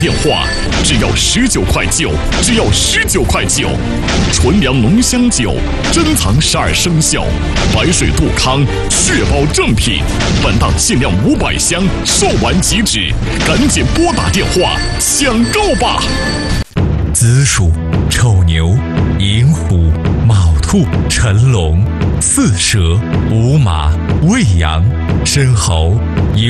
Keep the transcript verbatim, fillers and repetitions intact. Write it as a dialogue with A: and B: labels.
A: 电话只要十九块九，只要十九块九，纯粮浓香酒，珍藏十二生肖，白水杜康，确保正品。本档限量五百箱，售完即止，赶紧拨打电话抢购吧！
B: 子鼠、丑牛、寅虎、卯兔、辰龙、巳蛇、午马、未羊、申猴、酉